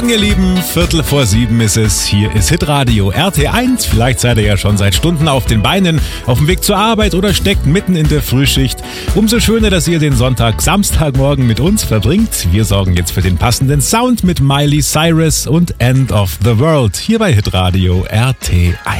Ihr Lieben, 6:15 ist es. Hier ist Hitradio RT1. Vielleicht seid ihr ja schon seit Stunden auf den Beinen, auf dem Weg zur Arbeit oder steckt mitten in der Frühschicht. Umso schöner, dass ihr den Samstagmorgen mit uns verbringt. Wir sorgen jetzt für den passenden Sound mit Miley Cyrus und End of the World hier bei Hitradio RT1.